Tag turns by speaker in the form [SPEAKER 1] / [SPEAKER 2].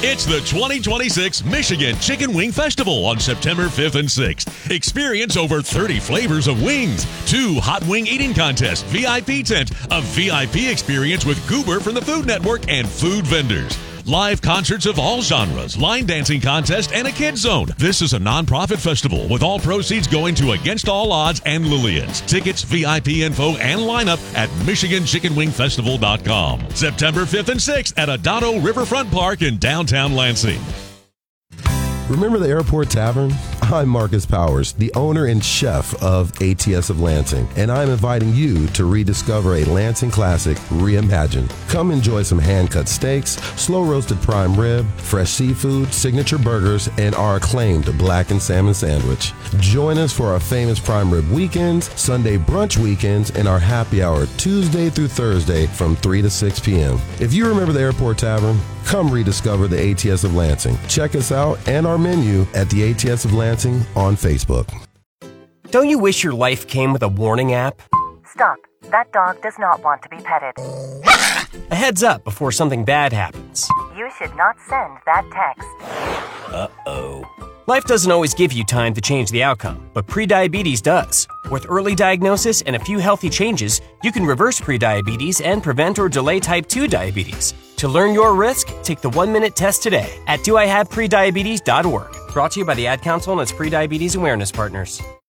[SPEAKER 1] It's the 2026 Michigan Chicken Wing Festival on September 5th and 6th. Experience over 30 flavors of wings, 2 hot wing eating contests, VIP tent, a VIP experience with Goober from the Food Network, and food vendors. Live concerts of all genres, line dancing contest, and a kids zone. This is a nonprofit festival with all proceeds going to Against All Odds and Lillian's. Tickets, VIP info, and lineup at MichiganChickenWingFestival.com. September 5th and 6th at Adado Riverfront Park in downtown Lansing.
[SPEAKER 2] Remember the Airport Tavern? I'm Marcus Powers, the owner and chef of ATS of Lansing, and I'm inviting you to rediscover a Lansing classic reimagined. Come enjoy some hand-cut steaks, slow-roasted prime rib, fresh seafood, signature burgers, and our acclaimed black and salmon sandwich. Join us for our famous prime rib weekends, Sunday brunch weekends, and our happy hour Tuesday through Thursday from 3 to 6 p.m. If you remember the Airport Tavern, come rediscover the ATS of Lansing. Check us out and our menu at the ATS of Lansing on Facebook.
[SPEAKER 3] Don't you wish your life came with a warning app?
[SPEAKER 4] Stop. That dog does not want to be petted.
[SPEAKER 3] A heads up before something bad happens.
[SPEAKER 4] You should not send that text.
[SPEAKER 3] Uh-oh. Life doesn't always give you time to change the outcome, but prediabetes does. With early diagnosis and a few healthy changes, you can reverse prediabetes and prevent or delay type 2 diabetes. To learn your risk, take the 1-minute test today at doihaveprediabetes.org. Brought to you by the Ad Council and its prediabetes awareness partners.